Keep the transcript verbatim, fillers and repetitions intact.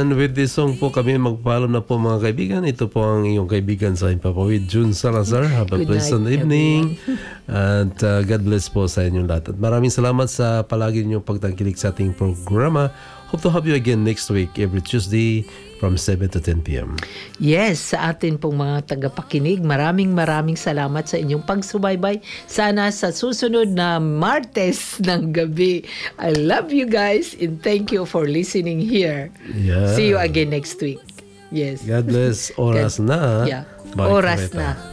And with this song po kami magpaalam na po mga kaibigan. Ito po ang iyong kaibigan sa Impapawid, June Salazar. Have a Good pleasant night, evening. And uh, God bless po sa inyong lahat. At maraming salamat sa palagi ninyong pagtangkilik sa ating programa. Hope to have you again next week, every Tuesday from seven to ten p.m. Yes, sa atin pong mga tagapakinig, maraming maraming salamat sa inyong pagsubaybay. Sana sa susunod na Martes ng gabi. I love you guys and thank you for listening here. Yeah. See you again next week. Yes. God bless. Oras na. Yeah. Bye, Oras Coretta. na.